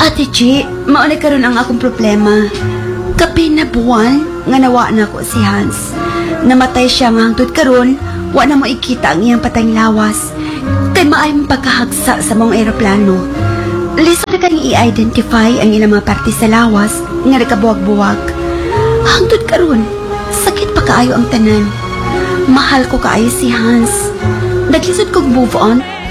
Ate Chi, maunay karon ang akong problema. Kapin na buwan nga nawa na ko si Hans. Namatay siya nga hangtod karon, wa na mo ikita ang iyang patayng lawas. Kay maay mong pagkahagsa sa mong eroplano. Lisod na kang i-identify ang ilang mga parte sa lawas nga nakabuwag-buwag. Hangtod karon, sakit pa kaayo ang tanan. Mahal ko kaayo si Hans. Naglisod kong move on,